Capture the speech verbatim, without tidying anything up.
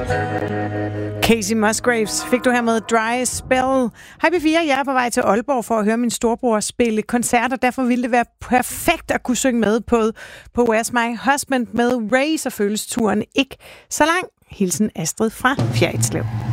Casey Musgraves fik du her med Dry Spell. Hej P fire, jeg er på vej til Aalborg for at høre min storebror spille koncerter. Derfor ville det være perfekt at kunne synge med på, på Where's My Husband med Ray, så føles turen ikke så lang. Hilsen Astrid fra Fjerritslev.